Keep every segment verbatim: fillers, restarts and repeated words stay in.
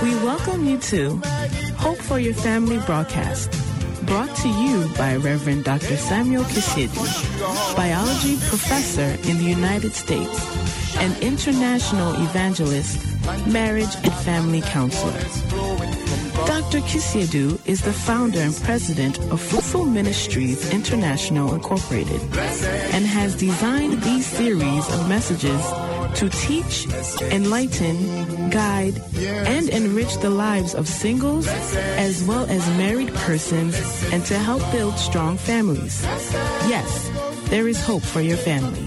We welcome you to Hope for Your Family broadcast, brought to you by Reverend Doctor Samuel Kisiedu, biology professor in the United States, and international evangelist, marriage and family counselor. Doctor Kisiedu is the founder and president of Fruitful Ministries International Incorporated and has designed these series of messages to teach, enlighten, guide, and enrich the lives of singles as well as married persons and to help build strong families. Yes, there is hope for your family.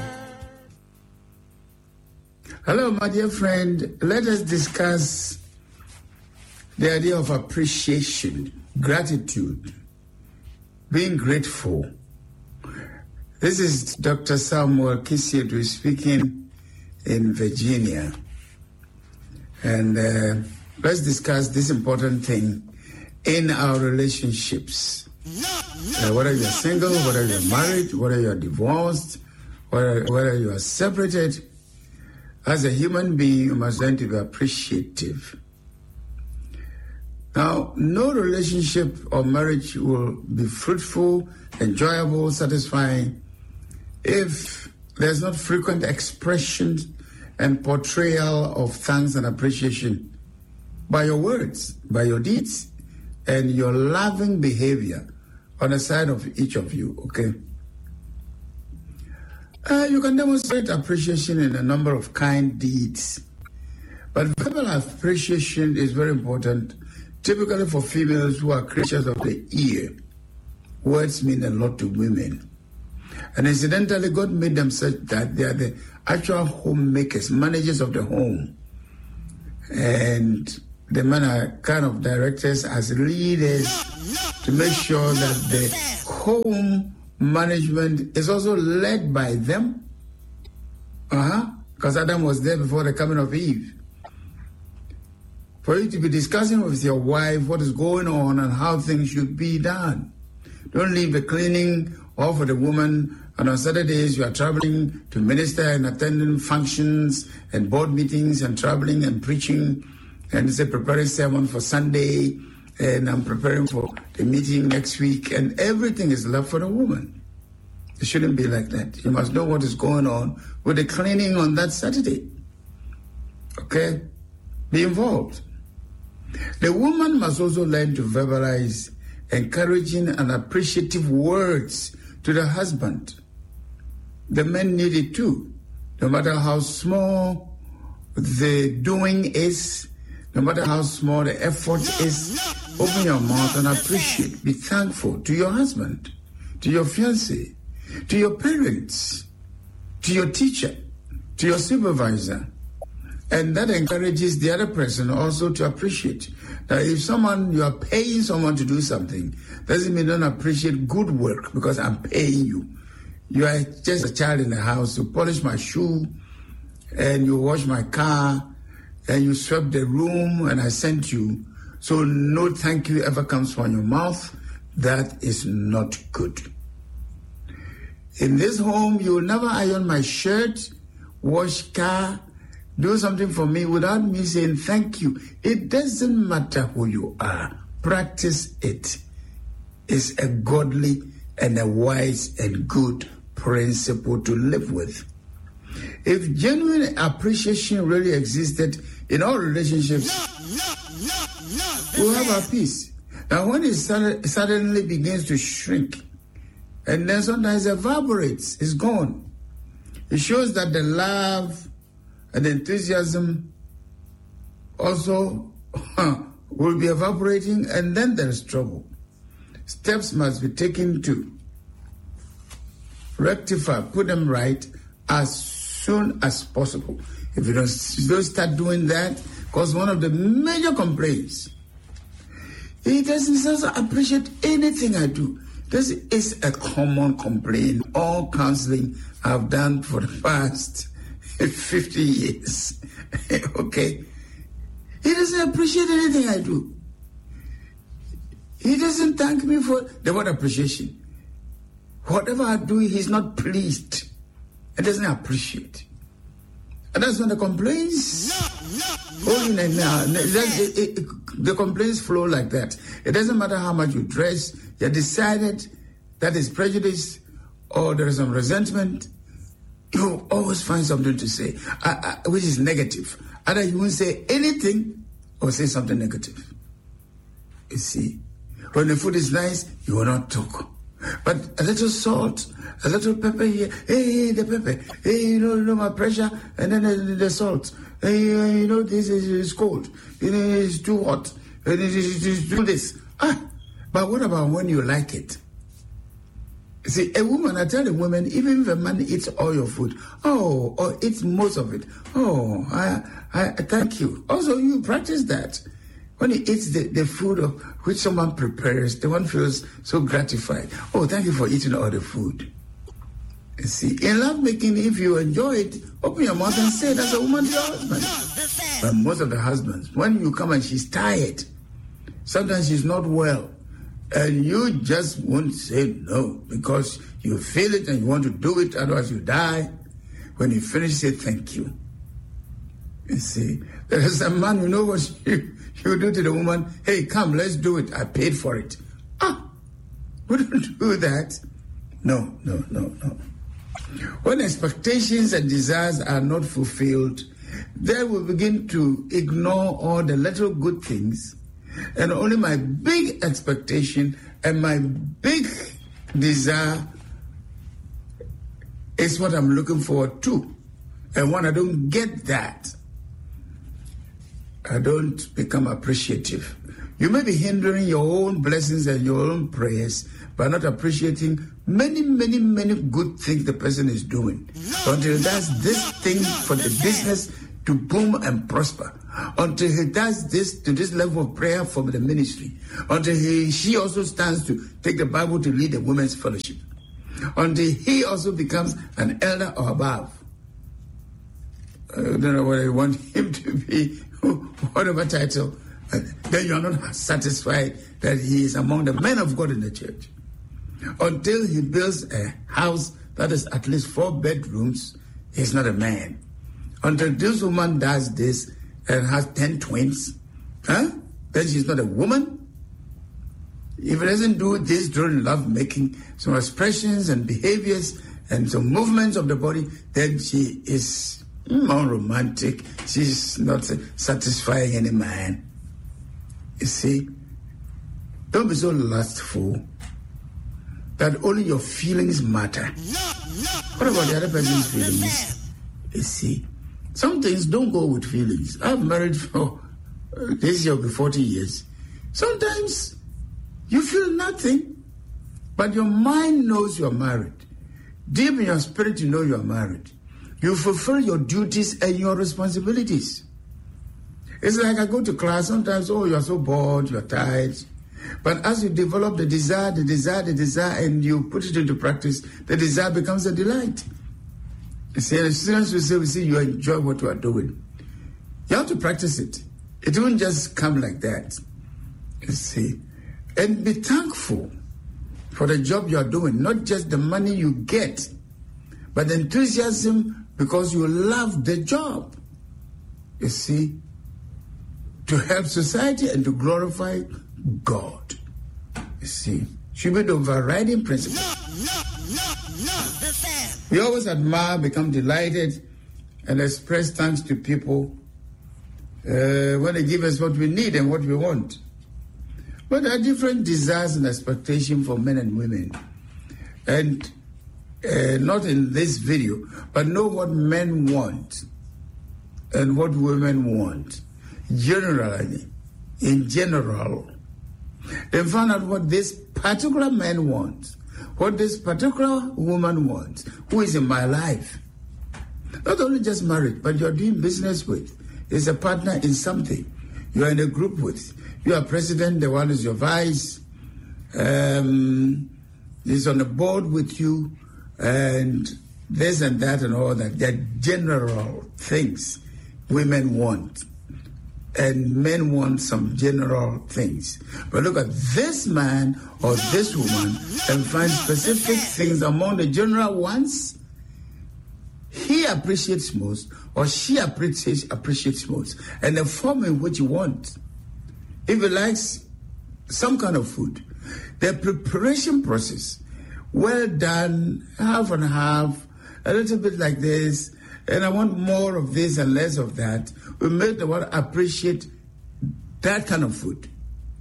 Hello, my dear friend. Let us discuss the idea of appreciation, gratitude, being grateful. This is Doctor Samuel Kisiedu speaking in Virginia. And uh, let's discuss this important thing in our relationships. Uh, whether you're single, whether you're married, whether you're divorced, whether, whether you are separated, as a human being, you must learn to be appreciative. Now, no relationship or marriage will be fruitful, enjoyable, satisfying if there's not frequent expression and portrayal of thanks and appreciation by your words, by your deeds, and your loving behavior on the side of each of you, okay? Uh, you can demonstrate appreciation in a number of kind deeds, but verbal appreciation is very important, typically for females who are creatures of the ear. Words mean a lot to women. And incidentally, God made them such that they are the actual homemakers, managers of the home. And the men are kind of directors as leaders to make sure that the home management is also led by them. Uh-huh. Because Adam was there before the coming of Eve. For you to be discussing with your wife what is going on and how things should be done. Don't leave the cleaning all for the woman, and on Saturdays you are traveling to minister and attending functions and board meetings and traveling and preaching and say preparing sermon for Sunday, and I'm preparing for the meeting next week, and everything is left for the woman. It shouldn't be like that. You must know what is going on with the cleaning on that Saturday. Okay? Be involved. The woman must also learn to verbalize encouraging and appreciative words to the husband. The men need it too. No matter how small the doing is, no matter how small the effort is, open your mouth and appreciate. Be thankful to your husband, to your fiancé, to your parents, to your teacher, to your supervisor. And that encourages the other person also to appreciate. Now, if someone, you are paying someone to do something, doesn't mean don't appreciate good work because I'm paying you. You are just a child in the house. You polish my shoe and you wash my car and you swept the room and I sent you. So no thank you ever comes from your mouth. That is not good. In this home, you will never iron my shirt, wash car, do something for me without me saying thank you. It doesn't matter who you are. Practice it. It's a godly and a wise and good principle to live with. If genuine appreciation really existed in all relationships, we'll have our peace. Now, when it suddenly begins to shrink, and then sometimes evaporates, it's gone. It shows that the love and enthusiasm also will be evaporating, and then there is trouble. Steps must be taken to rectify, put them right as soon as possible. If you don't, you don't start doing that, because one of the major complaints, he doesn't appreciate anything I do. This is a common complaint. All counseling I've done for the past fifty years. Okay? He doesn't appreciate anything I do. He doesn't thank me for the word appreciation. Whatever I do, he's not pleased. He doesn't appreciate. And that's when the complaints Oh, no, no, no. It, it, it, the complaints flow like that. It doesn't matter how much you dress. You're decided that is prejudice or there is some resentment. You always find something to say, uh, uh, which is negative. Either you won't say anything or say something negative. You see, when the food is nice, you will not talk. But a little salt, a little pepper here, hey, the pepper, hey, you know, you know my pressure, and then the, the salt, hey, you know, this is, is cold, you know, it's too hot, and it is, it is do this. Ah, but what about when you like it? See, a woman, I tell the women, even if a man eats all your food, oh, or eats most of it, oh, I, I, thank you. Also, you practice that. When he eats the, the food of which someone prepares, the one feels so gratified. Oh, thank you for eating all the food. You see, in lovemaking, if you enjoy it, open your mouth and say it as a woman to your husband. But most of the husbands, when you come and she's tired, sometimes she's not well, and you just won't say no because you feel it and you want to do it, otherwise you die. When you finish, say thank you. You see, there is a man, you know what you, you do to the woman? Hey, come, let's do it. I paid for it. Ah, we don't do that. No, no, no, no. When expectations and desires are not fulfilled, then we begin to ignore all the little good things, and only my big expectation and my big desire is what I'm looking forward to. And when I don't get that, I don't become appreciative. You may be hindering your own blessings and your own prayers by not appreciating many, many, many good things the person is doing. Until he does this thing for the business to boom and prosper. Until he does this to this level of prayer from the ministry. Until he, she also stands to take the Bible to lead the women's fellowship. Until he also becomes an elder or above. I don't know what I want him to be, whatever title. Then you are not satisfied that he is among the men of God in the church. Until he builds a house that is at least four bedrooms, he's not a man. Until this woman does this and has ten twins, huh? Then she's not a woman. If he doesn't do this during love making, some expressions and behaviors and some movements of the body, then she is more romantic. She's not satisfying any man. You see, don't be so lustful that only your feelings matter. What about the other person's feelings? You see, some things don't go with feelings. I've married for uh, this year will be forty years. Sometimes you feel nothing, but your mind knows you're married. Deep in your spirit, you know you're married. You fulfill your duties and your responsibilities. It's like I go to class, sometimes, oh, you're so bored, you're tired. But as you develop the desire, the desire, the desire, and you put it into practice, the desire becomes a delight. You see, the students will say, we see you enjoy what you are doing. You have to practice it. It won't just come like that. You see. And be thankful for the job you are doing, not just the money you get, but the enthusiasm because you love the job. You see, to help society and to glorify God. You see, should be the overriding principle. We always admire, become delighted, and express thanks to people uh, when they give us what we need and what we want. But there are different desires and expectations for men and women. And uh, not in this video, but know what men want and what women want. Generally, in general. Then find out what this particular man wants, what this particular woman wants, who is in my life. Not only just married, but you're doing business with, is a partner in something. You're in a group with. You are president, the one is your vice, um, is on the board with you, and this and that and all that. They're general things women want. And men want some general things. But look at this man or this woman and find specific things among the general ones he appreciates most or she appreciates appreciates most, and the form in which you want. If he likes some kind of food, the preparation process, well done, half and half, a little bit like this, and I want more of this and less of that, we make the one appreciate that kind of food.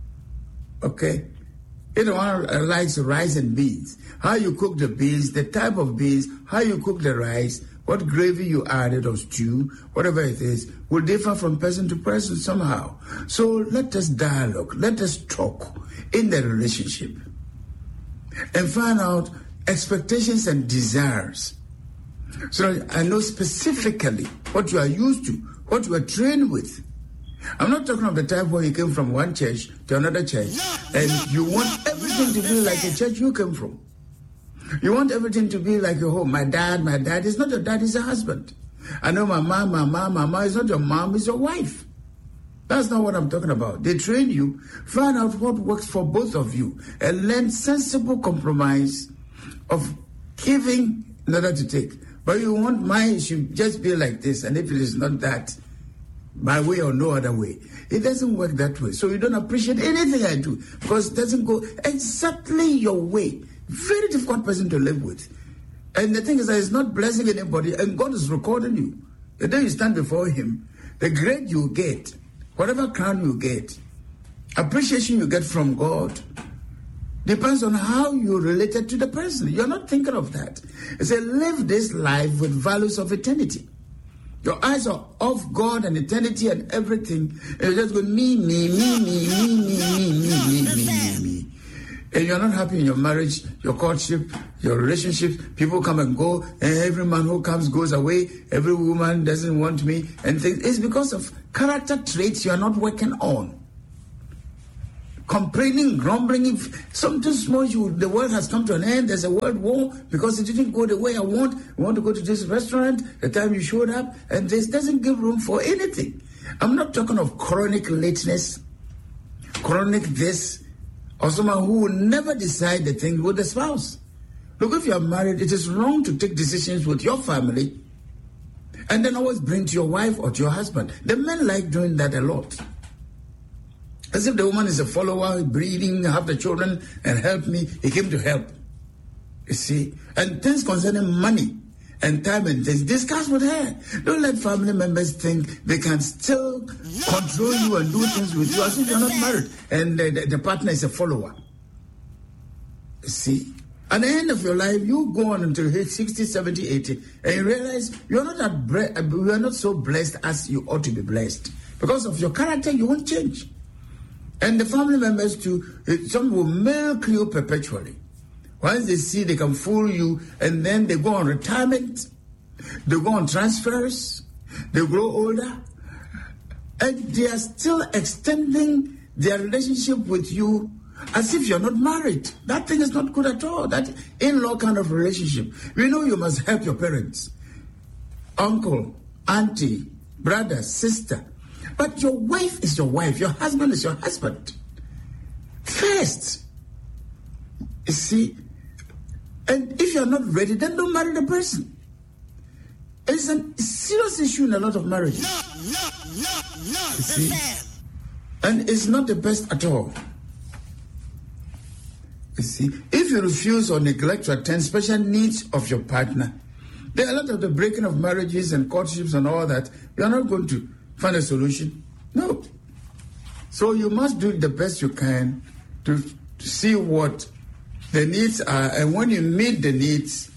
Okay? You know, one likes rice and beans. How you cook the beans, the type of beans, how you cook the rice, what gravy you added or stew, whatever it is, will differ from person to person somehow. So let us dialogue, let us talk in the relationship and find out expectations and desires. So I know specifically what you are used to, what you are trained with. I'm not talking of the time where you came from one church to another church and you want everything to be like the church you came from. You want everything to be like your home. My dad, my dad is not your dad, he's a husband. I know my mom, my mom, my mom is not your mom, it's your wife. That's not what I'm talking about. They train you, find out what works for both of you, and learn sensible compromise of giving in order to take. But you want mine should just be like this, and if it is not that, my way or no other way. It doesn't work that way. So you don't appreciate anything I do because it doesn't go exactly your way. Very difficult person to live with. And the thing is that it's not blessing anybody, and God is recording you. The day you stand before him, the grade you get, whatever crown you get, appreciation you get from God, depends on how you related to the person. You're not thinking of that. It's a live this life with values of eternity. Your eyes are off God and eternity and everything. And you're just going, me, me, me, me, me, me, me, me, me, me, me, me. And you're not happy in your marriage, your courtship, your relationship. People come and go, and every man who comes goes away. Every woman doesn't want me. And things. It's because of character traits you are not working on. Complaining, grumbling, if something small, you, the world has come to an end, there's a world war because it didn't go the way I want. I want to go to this restaurant, the time you showed up, and this doesn't give room for anything. I'm not talking of chronic lateness, chronic this, or someone who will never decide the thing with the spouse. Look, if you are married, it is wrong to take decisions with your family and then always bring to your wife or to your husband. The men like doing that a lot. As if the woman is a follower, breeding, have the children, and help me. He came to help. You see? And things concerning money and time and things, discuss with her. Don't let family members think they can still control you and do things with you as if you're not married and the, the, the partner is a follower. You see? At the end of your life, you go on until age sixty, seventy, eighty, and you realize you're not, that bre- you are not so blessed as you ought to be blessed. Because of your character, you won't change. And the family members too, some will milk you perpetually. Once they see they can fool you, and then they go on retirement, they go on transfers, they grow older, and they are still extending their relationship with you as if you're not married. That thing is not good at all. That in-law kind of relationship. We know you must help your parents, uncle, auntie, brother, sister. But your wife is your wife. Your husband is your husband. First. You see? And if you're not ready, then don't marry the person. It's a serious issue in a lot of marriages. No, no, no, no. You see? And it's not the best at all. You see? If you refuse or neglect to attend special needs of your partner, there are a lot of the breaking of marriages and courtships and all that. You're not going to find a solution? No. So you must do the best you can to, to see what the needs are, and when you meet the needs,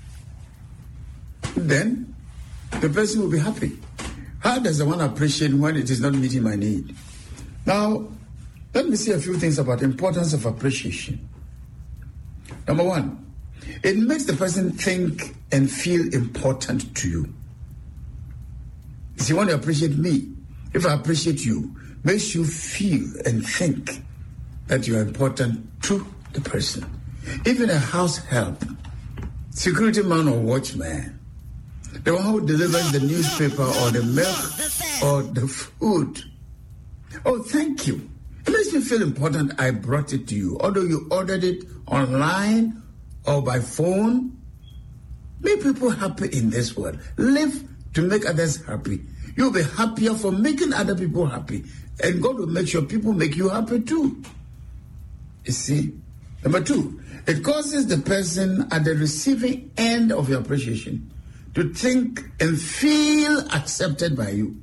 then the person will be happy. How does the one appreciate when it is not meeting my need? Now, let me say a few things about the importance of appreciation. Number one, it makes the person think and feel important to you. If you want to appreciate me, if I appreciate you, makes you feel and think that you are important to the person. Even a house help, security man or watchman, the one who delivers the newspaper or the milk or the food. Oh, thank you. It makes me feel important I brought it to you. Although you ordered it online or by phone, Make people happy in this world. Live to make others happy. You'll be happier for making other people happy. And God will make sure people make you happy too. You see? Number two, it causes the person at the receiving end of your appreciation to think and feel accepted by you.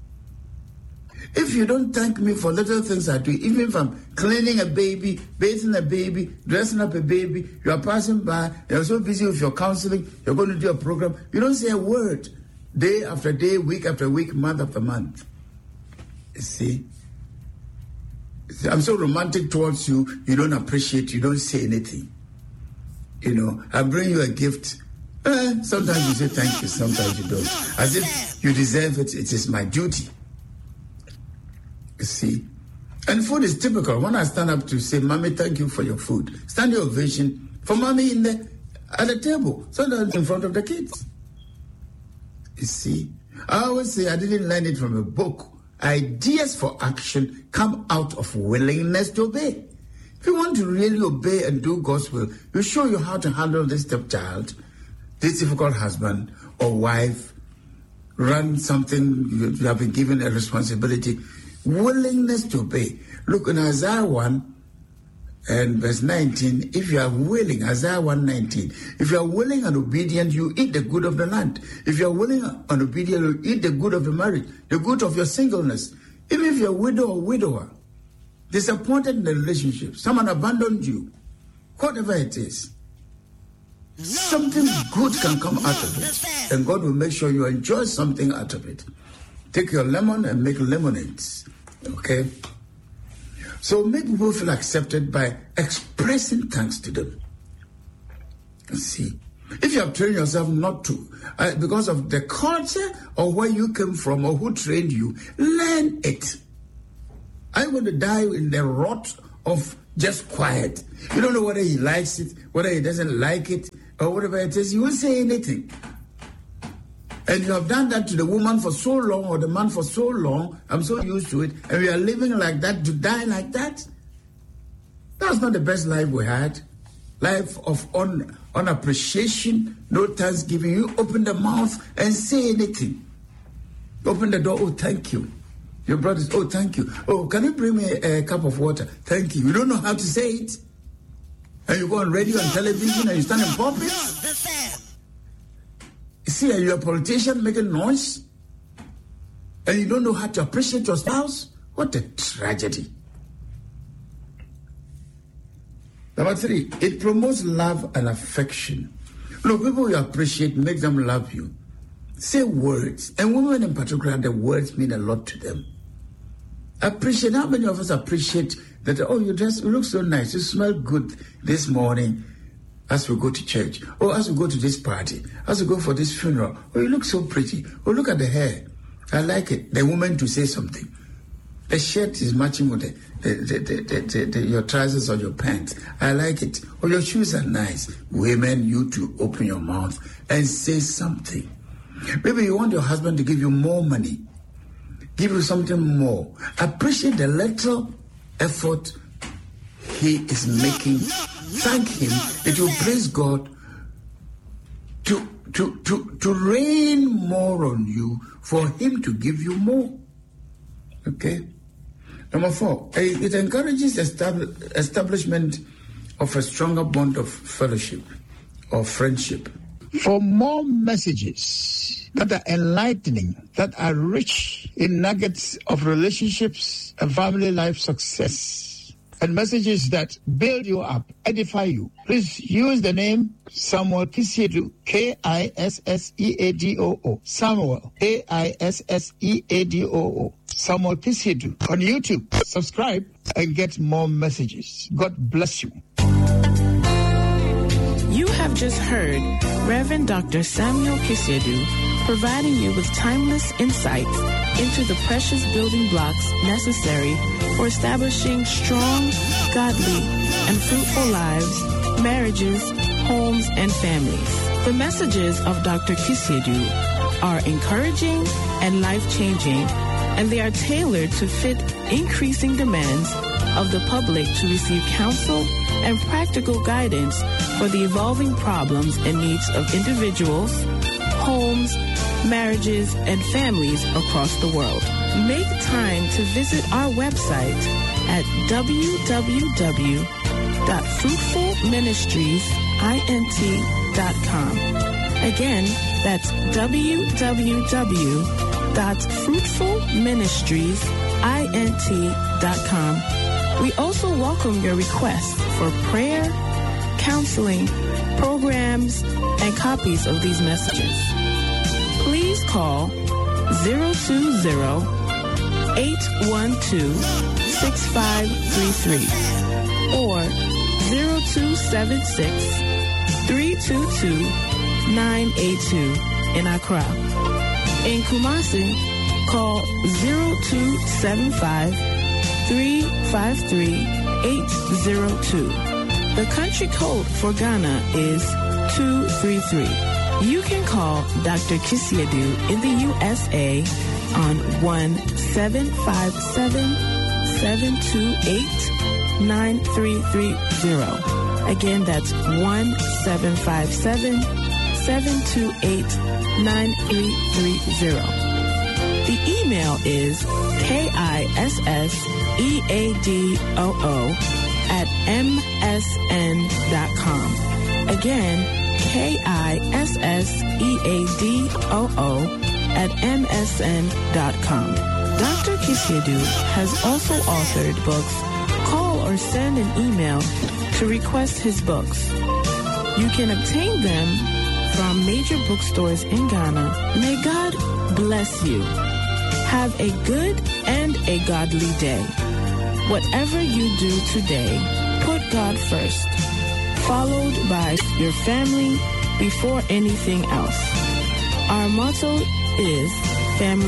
If you don't thank me for little things I do, even if I'm cleaning a baby, bathing a baby, dressing up a baby, you are passing by, you're so busy with your counseling, you're going to do a program, you don't say a word day after day, week after week, month after month. You see? I'm so romantic towards you, you don't appreciate, you don't say anything. You know, I bring you a gift. Eh, sometimes you say thank you, sometimes you don't. As if you deserve it, it is my duty. You see? And food is typical. When I stand up to say, Mommy, thank you for your food. Standing ovation for Mommy in the, at the table, sometimes in front of the kids. You see? I always say I didn't learn it from a book. Ideas for action come out of willingness to obey. If you want to really obey and do God's will, you show you how to handle this stepchild, this difficult husband or wife, run something, you have been given a responsibility. Willingness to obey. Look in Isaiah one and verse nineteen, if you are willing, Isaiah one nineteen, if you are willing and obedient, you eat the good of the land. If you are willing and obedient, you eat the good of the marriage, the good of your singleness. Even if you're a widow or widower, disappointed in the relationship, someone abandoned you, whatever it is, something good can come out of it. And God will make sure you enjoy something out of it. Take your lemon and make lemonades. Okay? So make people feel accepted by expressing thanks to them. See, if you have trained yourself not to, uh, because of the culture or where you came from or who trained you, learn it. I'm going to die in the rot of just quiet. You don't know whether he likes it, whether he doesn't like it, or whatever it is. You won't say anything. And you have done that to the woman for so long or the man for so long. I'm so used to it. And we are living like that to die like that. That's not the best life we had. Life of un, unappreciation, no thanksgiving. You open the mouth and say anything. Open the door, oh, thank you. Your brothers, oh, thank you. Oh, can you bring me a, a cup of water? Thank you. You don't know how to say it. And you go on radio and television and you stand in pulpit. See, are you a politician making noise? And you don't know how to appreciate your spouse? What a tragedy. Number three, it promotes love and affection. Look, people you appreciate, make them love you. Say words. And women in particular, the words mean a lot to them. Appreciate. How many of us appreciate that, oh, you dress, you look so nice, you smell good this morning. As we go to church, or as we go to this party, as we go for this funeral, oh, you look so pretty, oh, look at the hair, I like it. The woman to say something. The shirt is matching with the, the, the, the, the, the, your trousers or your pants, I like it. Or your shoes are nice. Women, you to open your mouth and say something. Maybe you want your husband to give you more money, give you something more. Appreciate the little effort he is making. Thank him. It will praise God to, to, to, to rain more on you for him to give you more. Okay? Number four, it encourages estab- establishment of a stronger bond of fellowship or friendship. For more messages that are enlightening, that are rich in nuggets of relationships and family life success, and messages that build you up, edify you, please use the name Samuel Kisiedu, K I S S E A D O O, Samuel, K I S S E A D O O, Samuel Kisiedu, on YouTube. Subscribe and get more messages. God bless you. You have just heard Reverend Doctor Samuel Kisiedu providing you with timeless insights into the precious building blocks necessary for establishing strong, godly, and fruitful lives, marriages, homes, and families. The messages of Doctor Kisiedu are encouraging and life-changing, and they are tailored to fit increasing demands of the public to receive counsel and practical guidance for the evolving problems and needs of individuals, homes, marriages, and families across the world. Make time to visit our website at w w w dot fruitful ministries int dot com. Again, that's w w w dot fruitful ministries int dot com. We also welcome your requests for prayer, counseling, programs, and copies of these messages. Please call zero two zero, eight one two, six five three three or zero two seven six, three two two, nine eight two in Accra. In Kumasi, call zero two seven five, three five three, eight zero two. The country code for Ghana is two three three. You can call Doctor Kisiedu in the U S A on one seven five seven, seven two eight, nine three three zero. Again, that's one seven five seven, seven two eight, nine three three zero. The email is K I S S E A D O O at M S N dot com. Again, K I S S E A D O O at M S N dot com. Doctor Kisiedu has also authored books. Call or send an email to request his books. You can obtain them from major bookstores in Ghana. May God bless you. Have a good and a godly day. Whatever you do today, put God first, followed by your family before anything else. Our motto is family.